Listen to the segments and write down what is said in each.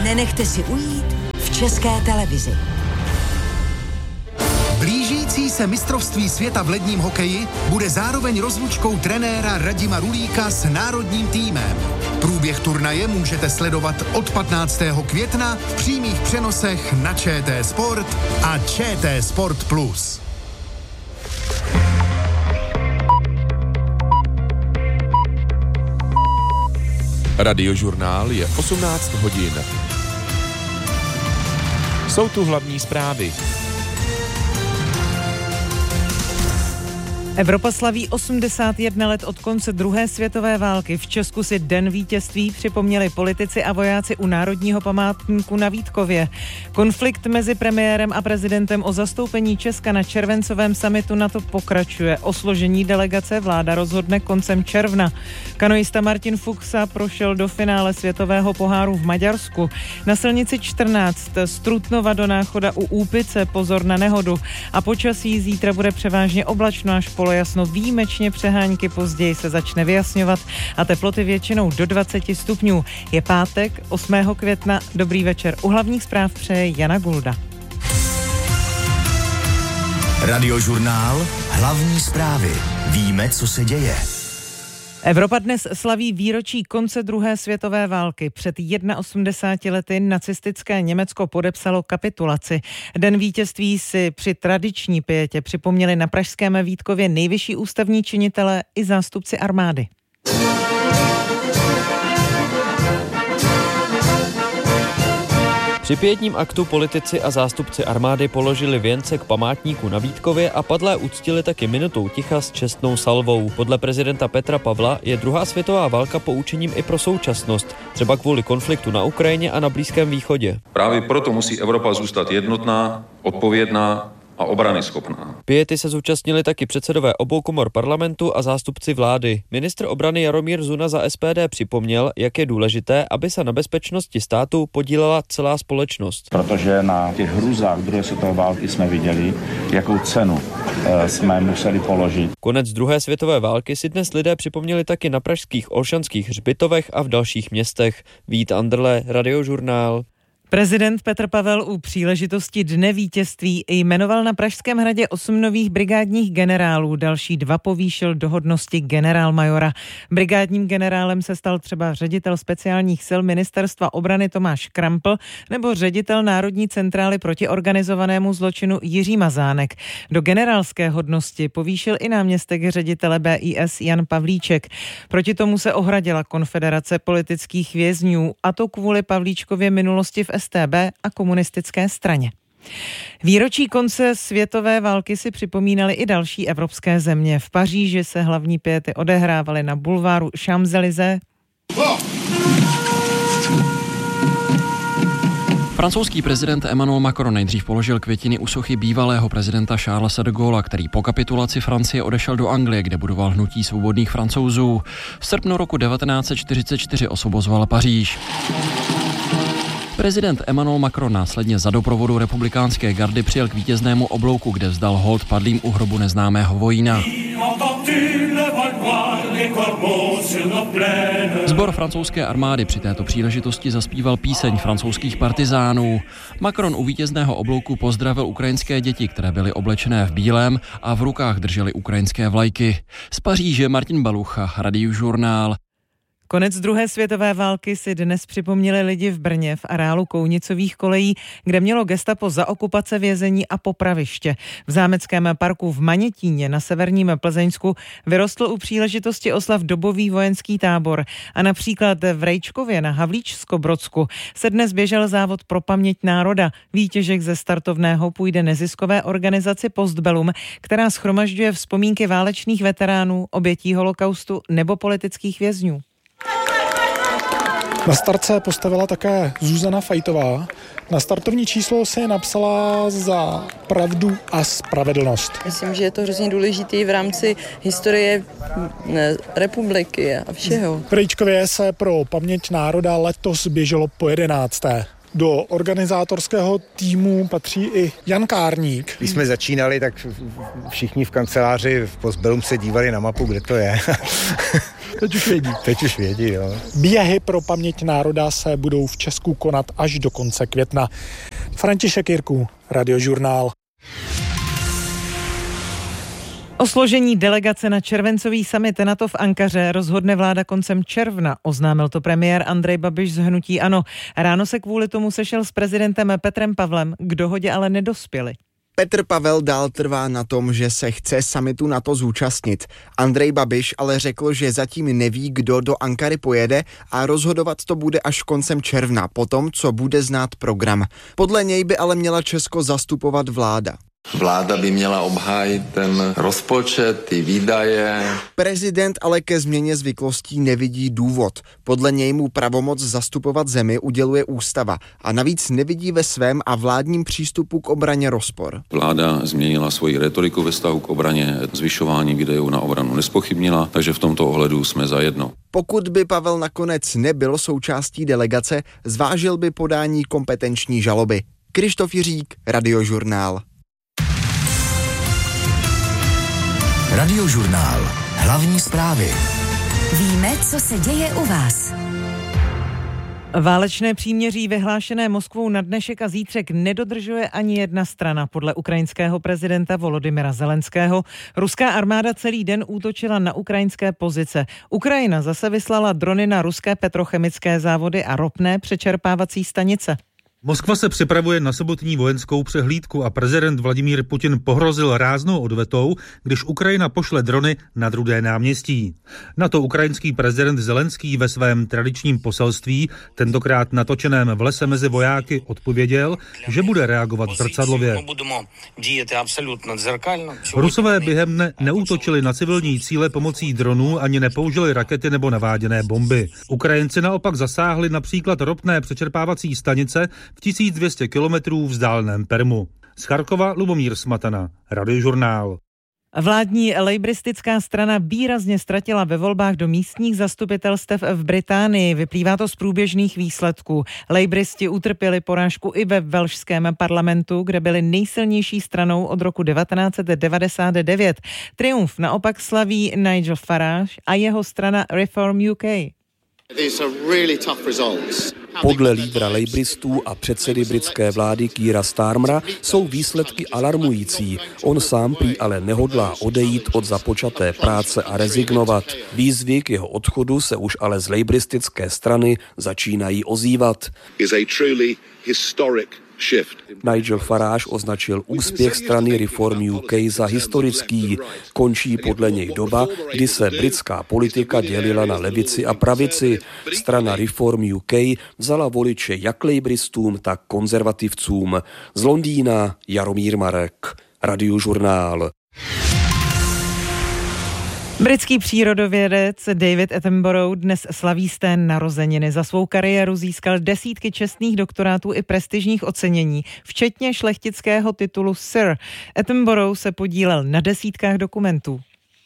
nenechte si ujít v České televizi. Blížící se mistrovství světa v ledním hokeji bude zároveň rozlučkou trenéra Radima Rulíka s národním týmem. Průběh turnaje můžete sledovat od 15. května v přímých přenosech na ČT Sport a ČT Sport Plus. Radiožurnál je 18 hodin. Jsou tu hlavní zprávy. Evropa slaví 81 let od konce druhé světové války. V Česku si Den vítězství připomněli politici a vojáci u Národního památníku na Vítkově. Konflikt mezi premiérem a prezidentem o zastoupení Česka na červencovém summitu NATO pokračuje. O složení delegace vláda rozhodne koncem června. Kanoista Martin Fuchsa prošel do finále světového poháru v Maďarsku. Na silnici 14 z Trutnova do Náchoda u Úpice pozor na nehodu. A počasí zítra bude převážně oblačno až polojasno, výjimečně přehánky, později se začne vyjasňovat a teploty většinou do 20 stupňů. Je pátek 8. května. Dobrý večer. U hlavních zpráv přeje Jana Gulda. Radiožurnál, hlavní zprávy. Víme, co se děje. Evropa dnes slaví výročí konce druhé světové války. Před 81 lety nacistické Německo podepsalo kapitulaci. Den vítězství si při tradiční pietě připomněli na pražském Vítkově nejvyšší ústavní činitelé i zástupci armády. Při pietním aktu politici a zástupci armády položili věnce k památníku na Vítkově a padlé uctili taky minutou ticha s čestnou salvou. Podle prezidenta Petra Pavla je druhá světová válka poučením i pro současnost, třeba kvůli konfliktu na Ukrajině a na Blízkém východě. Právě proto musí Evropa zůstat jednotná, odpovědná a obranyschopná. Piety se zúčastnili taky předsedové obou komor parlamentu a zástupci vlády. Ministr obrany Jaromír Zuna za SPD připomněl, jak je důležité, aby se na bezpečnosti státu podílela celá společnost. Protože na těch hrůzách druhé světové války jsme viděli, jakou cenu jsme museli položit. Konec druhé světové války si dnes lidé připomněli taky na pražských Olšanských hřbitovech a v dalších městech. Vít Anderle, Radiožurnál. Prezident Petr Pavel u příležitosti Dne vítězství jmenoval na Pražském hradě 8 nových brigádních generálů, další 2 povýšil do hodnosti generálmajora. Brigádním generálem se stal třeba ředitel speciálních sil Ministerstva obrany Tomáš Krampl nebo ředitel Národní centrály proti organizovanému zločinu Jiří Mazánek. Do generálské hodnosti povýšil i náměstek ředitele BIS Jan Pavlíček. Proti tomu se ohradila Konfederace politických vězňů, a to kvůli Pavlíčkově minulosti v StB a komunistické straně. Výročí konce světové války si připomínaly i další evropské země. V Paříži se hlavní piety odehrávaly na bulváru Champs-Élysées. Francouzský prezident Emmanuel Macron nejdřív položil květiny u sochy bývalého prezidenta Charlese de Gaulle'a, který po kapitulaci Francie odešel do Anglie, kde budoval hnutí svobodných Francouzů. V srpnu roku 1944 osvobozoval Paříž. Prezident Emmanuel Macron následně za doprovodu republikánské gardy přijel k vítěznému oblouku, kde vzdal hold padlým u hrobu neznámého vojína. Sbor francouzské armády při této příležitosti zaspíval píseň francouzských partizánů. Macron u vítězného oblouku pozdravil ukrajinské děti, které byly oblečené v bílém a v rukách držely ukrajinské vlajky. Z Paříže Martin Balucha, Radiožurnál. Konec druhé světové války si dnes připomněli lidi v Brně v areálu Kounicových kolejí, kde mělo gestapo za okupace vězení a popraviště. V zámeckém parku v Manětíně na severním Plzeňsku vyrostl u příležitosti oslav dobový vojenský tábor a například v Rejčkově na Havlíčsko-Brodsku se dnes běžel závod pro paměť národa. Výtěžek ze startovného půjde neziskové organizaci Postbellum, která shromažďuje vzpomínky válečných veteránů, obětí holokaustu nebo politických vězňů. Na start se postavila také Zuzana Fajtová. Na startovní číslo si napsala za pravdu a spravedlnost. Myslím, že je to hrozně důležitý v rámci historie republiky a všeho. V Rejčkově se pro paměť národa letos běželo po 11. Do organizátorského týmu patří i Jan Kárník. Když jsme začínali, tak všichni v kanceláři v Postbellum se dívali na mapu, kde to je. Teď už vědí, jo. Běhy pro paměť národa se budou v Česku konat až do konce května. František Jirků, Radiožurnál. O složení delegace na červencový summit NATO v Ankaře rozhodne vláda koncem června, oznámil to premiér Andrej Babiš z hnutí ANO. Ráno se kvůli tomu sešel s prezidentem Petrem Pavlem, k dohodě ale nedospěli. Petr Pavel dál trvá na tom, že se chce summitu NATO zúčastnit. Andrej Babiš ale řekl, že zatím neví, kdo do Ankary pojede a rozhodovat to bude až koncem června, potom, co bude znát program. Podle něj by ale měla Česko zastupovat vláda. Vláda by měla obhájit ten rozpočet, ty výdaje. Prezident ale ke změně zvyklostí nevidí důvod. Podle něj mu pravomoc zastupovat zemi uděluje ústava a navíc nevidí ve svém a vládním přístupu k obraně rozpor. Vláda změnila svoji retoriku ve vztahu k obraně, zvyšování výdajů na obranu nespochybnila, takže v tomto ohledu jsme zajedno. Pokud by Pavel nakonec nebyl součástí delegace, zvážil by podání kompetenční žaloby. Krištof Jiřík, Radiožurnál. Radiožurnál. Hlavní zprávy. Víme, co se děje u vás. Válečné příměří vyhlášené Moskvou na dnešek a zítřek nedodržuje ani jedna strana. Podle ukrajinského prezidenta Volodymyra Zelenského ruská armáda celý den útočila na ukrajinské pozice. Ukrajina zase vyslala drony na ruské petrochemické závody a ropné přečerpávací stanice. Moskva se připravuje na sobotní vojenskou přehlídku a prezident Vladimír Putin pohrozil ráznou odvetou, když Ukrajina pošle drony na Rudé náměstí. Na to ukrajinský prezident Zelenský ve svém tradičním poselství, tentokrát natočeném v lese mezi vojáky, odpověděl, že bude reagovat zrcadlově. Rusové během dne neútočili na civilní cíle pomocí dronů ani nepoužili rakety nebo naváděné bomby. Ukrajinci naopak zasáhli například ropné přečerpávací stanice v 1200 kilometrů vzdáleném Permu. Z Charkova Lubomír Smatana, Radiožurnál. Vládní lejbristická strana výrazně ztratila ve volbách do místních zastupitelstev v Británii. Vyplývá to z průběžných výsledků. Lejbristi utrpěli porážku i ve velšském parlamentu, kde byli nejsilnější stranou od roku 1999. Triumf naopak slaví Nigel Farage a jeho strana Reform UK. Podle lídra lejbristů a předsedy britské vlády Keira Starmera jsou výsledky alarmující. On sám prý ale nehodlá odejít od započaté práce a rezignovat. Výzvy k jeho odchodu se už ale z lejbristické strany začínají ozývat. Nigel Farage označil úspěch strany Reform UK za historický. Končí podle něj doba, kdy se britská politika dělila na levici a pravici. Strana Reform UK vzala voliče jak lejbristům, tak konzervativcům. Z Londýna Jaromír Marek, Radiožurnál. Britský přírodovědec David Attenborough dnes slaví sté narozeniny. Za svou kariéru získal desítky čestných doktorátů i prestižních ocenění, včetně šlechtického titulu Sir. Attenborough se podílel na desítkách dokumentů.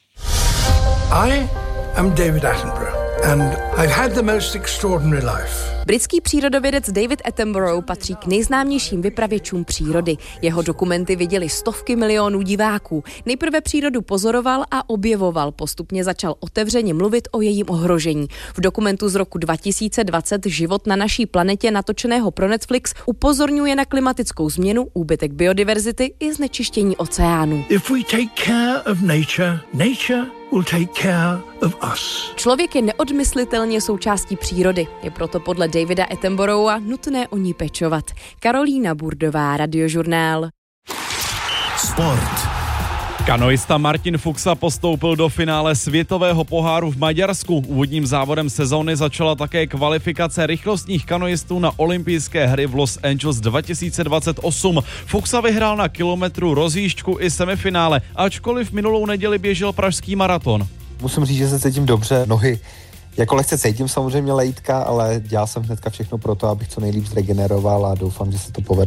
I am David Attenborough and I've had the most extraordinary life. Britský přírodovědec David Attenborough patří k nejznámějším vypravěčům přírody. Jeho dokumenty viděli stovky milionů diváků. Nejprve přírodu pozoroval a objevoval, postupně začal otevřeně mluvit o jejím ohrožení. V dokumentu z roku 2020 Život na naší planetě, natočeného pro Netflix, upozorňuje na klimatickou změnu, úbytek biodiverzity i znečištění oceánů. If we take care of nature, nature will take care of us. Člověk je neodmyslitelně součástí přírody. Je proto podle Davida Attenborougha nutné o ní pečovat. Karolína Burdová, Radiožurnál. Sport. Kanoista Martin Fuxa postoupil do finále světového poháru v Maďarsku. Úvodním závodem sezóny začala také kvalifikace rychlostních kanoistů na olympijské hry v Los Angeles 2028. Fuxa vyhrál na kilometru, rozjížďku i semifinále, ačkoliv minulou neděli běžel pražský maraton. Musím říct, že se cítím dobře, nohy jako lehce cítím samozřejmě lejtka, ale dělal jsem hnedka všechno pro to, abych co nejlíp zregeneroval a doufám, že se to povedlo.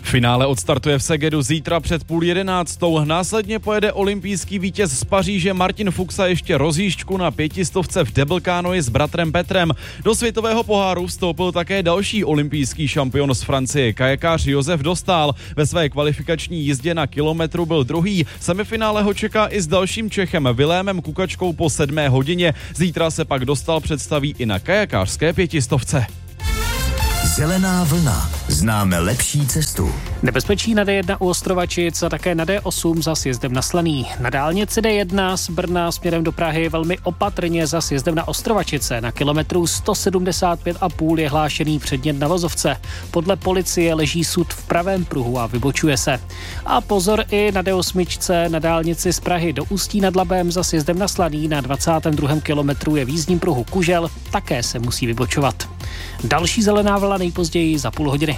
Finále odstartuje v Segedu zítra před 10:30. Následně pojede olympijský vítěz z Paříže Martin Fuxa ještě rozjížďku na 500 v double canoe s bratrem Petrem. Do světového poháru vstoupil také další olympijský šampion z Francie, kajakář Josef Dostál. Ve své kvalifikační jízdě na kilometru byl druhý. Semifinále ho čeká i s dalším Čechem Vilémem Kukačkou po 7 hodině. Zítra se pak Dostál představí i na kajakářské 500. Zelená vlna. Známe lepší cestu. Nebezpečí na D1 u Ostrovačic a také na D8 za sjezdem na Slaný. Na dálnici D1 z Brna směrem do Prahy velmi opatrně za sjezdem na Ostrovačice. Na kilometru 175,5 je hlášený předmět na vozovce. Podle policie leží sud v pravém pruhu a vybočuje se. A pozor i na D8 na dálnici z Prahy do Ústí nad Labem za sjezdem na Slaný. Na 22. kilometru je v jízdním pruhu Kužel, také se musí vybočovat. Další zelená vlna nejpozději za půl hodiny.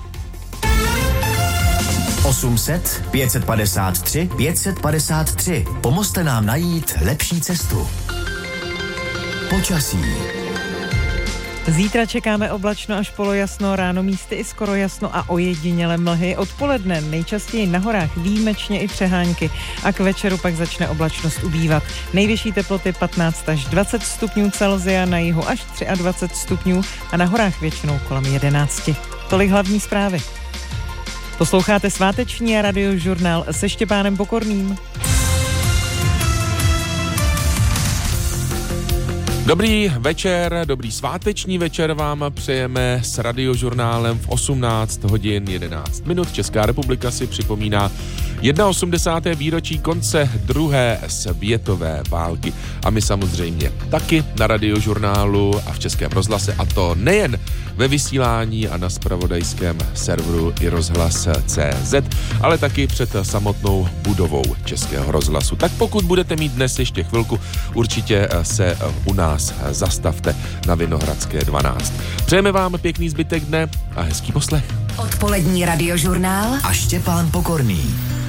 800 553 553. Pomozte nám najít lepší cestu. Počasí. Zítra čekáme oblačno až polojasno, ráno místy i skoro jasno a ojedinělé mlhy. Odpoledne nejčastěji na horách výjimečně i přehánky a k večeru pak začne oblačnost ubývat. Nejvyšší teploty 15 až 20 stupňů Celsia, na jihu až 23 stupňů a na horách většinou kolem 11. Tolik hlavní zprávy. Posloucháte sváteční radiožurnál se Štěpánem Pokorným. Dobrý večer, dobrý sváteční večer vám přejeme s radiožurnálem v 18:11. Česká republika si připomíná 81. výročí konce druhé světové války. A my samozřejmě taky na radiožurnálu a v Českém rozhlase, a to nejen ve vysílání a na zpravodajském serveru i rozhlas.cz, ale taky před samotnou budovou Českého rozhlasu. Tak pokud budete mít dnes ještě chvilku, určitě se u nás zastavte na Vinohradské 12. Přejeme vám pěkný zbytek dne a hezký poslech. Odpolední radiožurnál a Štěpán Pokorný.